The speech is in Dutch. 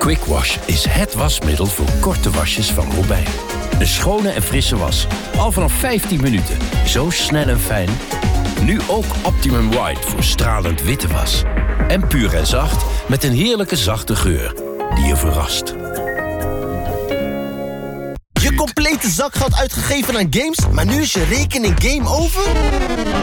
Quick Wash is het wasmiddel voor korte wasjes van Robijn. Een schone en frisse was. Al vanaf 15 minuten. Zo snel en fijn. Nu ook Optimum White voor stralend witte was. En puur en zacht met een heerlijke zachte geur die je verrast. Je complete zakgeld uitgegeven aan games, maar nu is je rekening game over?